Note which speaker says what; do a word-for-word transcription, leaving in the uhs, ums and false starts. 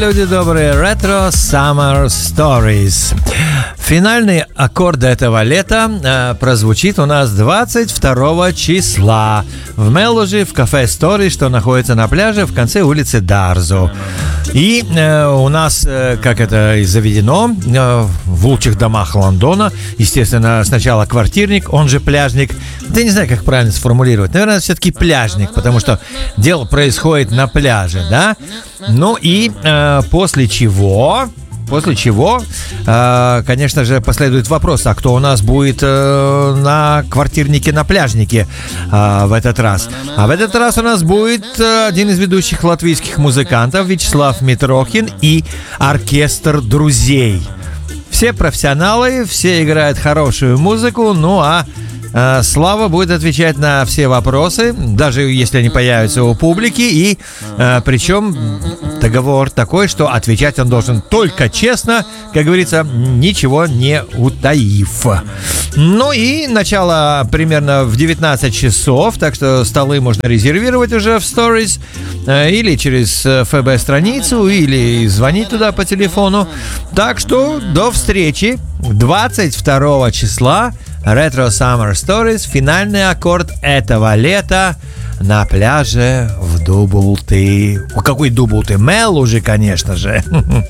Speaker 1: люди добрые, Retro Summer Stories. Финальный аккорд этого лета э, прозвучит у нас двадцать второго числа в Мелужи, в кафе Story, что находится на пляже в конце улицы Дарзо. И э, у нас, э, как это и заведено, э, в лучших домах Лондона, естественно, сначала квартирник, он же пляжник. Да не знаю, как правильно сформулировать. Наверное, все-таки пляжник, потому что дело происходит на пляже, да? Ну и э, после чего... После чего, э, конечно же, последует вопрос, а кто у нас будет э, на квартирнике, на пляжнике э, в этот раз? А в этот раз у нас будет э, один из ведущих латвийских музыкантов Вячеслав Митрохин и оркестр друзей. Все профессионалы, все играют хорошую музыку, ну а э, Слава будет отвечать на все вопросы, даже если они появятся у публики, и э, причем договор такой, что отвечать он должен только честно, как говорится, ничего не утаив. Ну и начало примерно в девятнадцать часов, так что столы можно резервировать уже в Stories, э, или через эф бэ-страницу, или звонить туда по телефону. Так что до встречи двадцать второго числа. Retro Summer Stories, финальный аккорд этого лета на пляже в Дублты. Какой Дублты? Мелужи, конечно же.